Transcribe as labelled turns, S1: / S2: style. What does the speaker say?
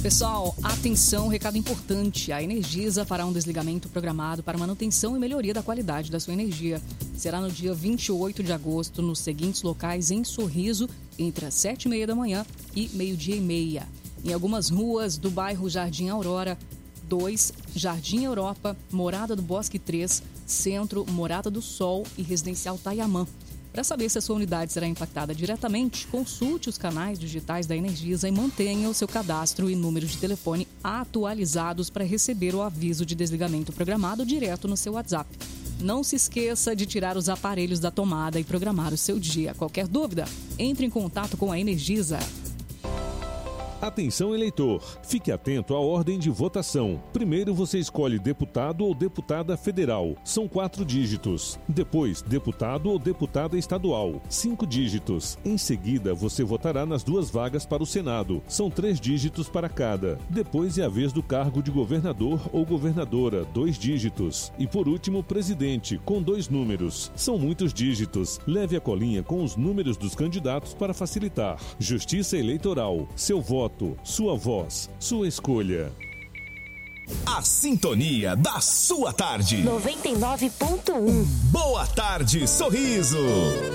S1: Pessoal, atenção, recado importante. A Energisa fará um desligamento programado para manutenção e melhoria da qualidade da sua energia. Será no dia 28 de agosto, nos seguintes locais em Sorriso, entre as 7h30 da manhã e 12h30. Em algumas ruas do bairro Jardim Aurora 2, Jardim Europa, Morada do Bosque 3, Centro, Morada do Sol e Residencial Tayamã. Para saber se a sua unidade será impactada diretamente, consulte os canais digitais da Energisa e mantenha o seu cadastro e número de telefone atualizados para receber o aviso de desligamento programado direto no seu WhatsApp. Não se esqueça de tirar os aparelhos da tomada e programar o seu dia. Qualquer dúvida, entre em contato com a Energisa.
S2: Atenção, eleitor. Fique atento à ordem de votação. Primeiro você escolhe deputado ou deputada federal. São 4 dígitos. Depois, deputado ou deputada estadual. 5 dígitos. Em seguida, você votará nas 2 vagas para o Senado. São 3 dígitos para cada. Depois é a vez do cargo de governador ou governadora. 2 dígitos. E por último, presidente, com 2 números. São muitos dígitos. Leve a colinha com os números dos candidatos para facilitar. Justiça Eleitoral. Seu voto. Sua voz, sua escolha.
S3: A sintonia da sua tarde.
S4: 99.1.
S3: Boa tarde, Sorriso.